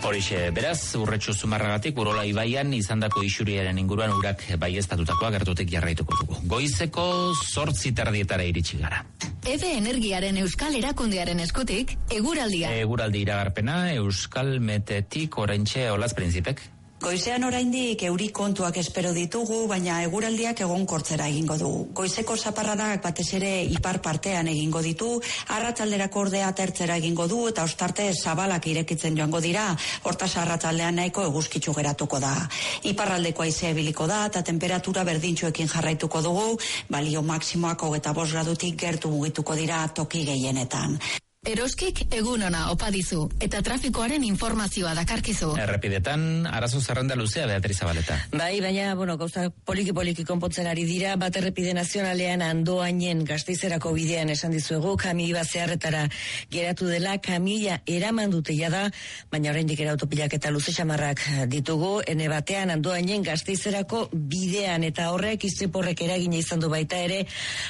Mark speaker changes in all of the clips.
Speaker 1: Horixe, beraz, Urretxu Zumarragatik Urola ibaian izandako isuriaren inguruan urak baieztatutakoa gertutik jarraituko dugu. Goizeko 8:30 iritsi gara.
Speaker 2: EVE Energiaren Euskal Erakundearen eskutik, eguraldia.
Speaker 1: Eguraldi iragarpena, Euskal Metetik oraintxe Olaz Printzipek.
Speaker 3: Goizean oraindik euri kontuak espero ditugu, baina eguraldiak egonkortzera egingo du. Goizeko zaparradak batez ere ipar partean egingo ditu, arratsalderako ordea atertzera egingo du eta ostarte zabalak irekitzen joango dira, hortaz arratsaldean nahiko eguzkitsu geratuko da. Iparraldeko haizea ibiliko da eta temperatura berdintsuekin jarraituko dugu, balio maksimoak 25 gradutik gertu mugituko dira toki gehienetan.
Speaker 2: Eroskik egun ona opa dizu eta trafikoaren informazioa dakarkizu.
Speaker 1: Errepidetan arazo zerrenda luzea, Beatriz Zabaleta.
Speaker 4: Bai, baina, gauza poliki konpontzen ari dira, bat errepide nazionalean Andoainen Gasteizerako bidean esan dizuegu, kamioa zeharretara geratu dela, kamioa eraman dute jada, baina oraindik ere autopilak eta luze xamarrak ditugu, ene batean Andoainen Gasteizerako bidean, eta horrek istriporrek eragina izan du baita ere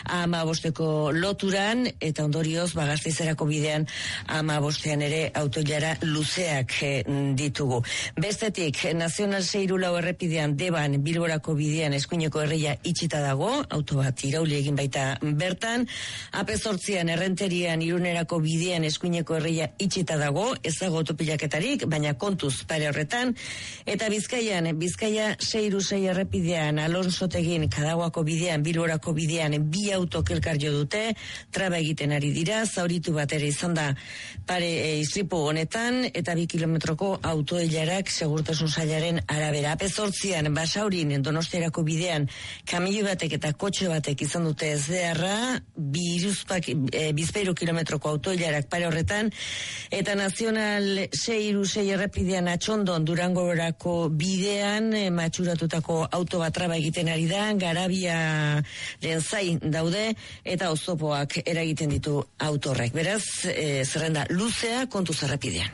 Speaker 4: 15 loturan, eta ondorioz, Gasteizerako bidean 15 ere autoilara luzeak ditugu. Bestetik, Nazional 6 errepidean Deban Bilborako bidean eskuineko herria itxita dago, auto bat irauli egin baita bertan, AP8an Errenterian Irunerako bidean eskuineko herria itxita dago, ez dago autopilaketarik, baina kontuz pare horretan, eta Bizkaia 6 errepidean Alonsotegin Kadaguako bidean Bilborako bidean bi auto elkar jo dute, traba egiten ari dira, zauritu bat ere izan da pare istripu honetan, eta 2 kilometroko autoilarak segurtasun sailaren arabera. AP8an Basaurin Donostiarako bidean kamio batek eta kotxe batek izan dute ezbeharra, bizpahiru kilometroko autoilarak pare horretan, eta Nazional 6 errepidean Atxondon Durangorako bidean matxuratutako auto bat traba egiten ari da, Garabiaren zain daude, eta oztopoak eragiten ditu autorrek. Beraz, zerrenda luzea kontu zerrepidean.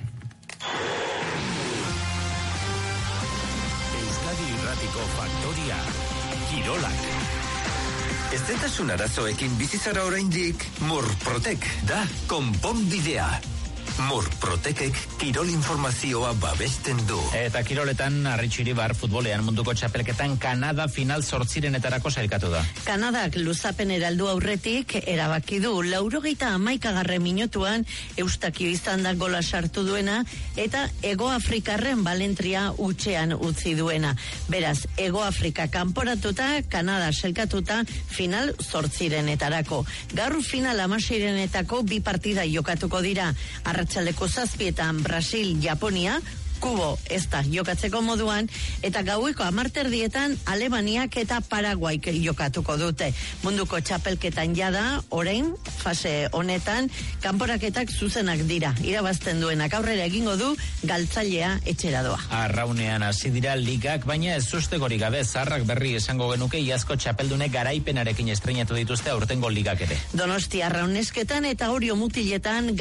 Speaker 5: Euskadi Irratiko Faktoria Kirolak. Ezetasun arazoekin bizizara oraindik Murprotek da konponbidea. Murprotekek kirol informazioa babesten du.
Speaker 1: Eta kiroletan Arritxu Iribar futbolean munduko txapelketan Kanada final 8etarako sailkatu da.
Speaker 6: Kanadak luzapen eraldu aurretik erabaki du 91. minutuan Eustakio izan da gola sartu duena eta Ego Afrikarren balentria utxean utzi duena. Beraz, Ego Afrika kanporatuta, Kanada sailkatuta final 8etarako. Gaur final 16etarako bi partida jokatuko dira. Arratsaldeko 7etan Brasil, Japonia, Kubo ez da jokatzeko moduan, eta gaueko 10:00 Alemaniak eta Paraguaik jokatuko dute. Munduko txapelketan jada, orain, fase honetan, kanporaketak zuzenak dira. Irabazten duenak aurrera egingo du, galtzailea etxera doa.
Speaker 1: Arraunean hasi dira ligak, baina ez ustegorik gabe, Zarrak berri esango genuke iazko txapeldunek garaipenarekin estreinatu dituzte aurtengo ligak ere.
Speaker 6: Donostia Arraunesketan eta Orio Mutiletan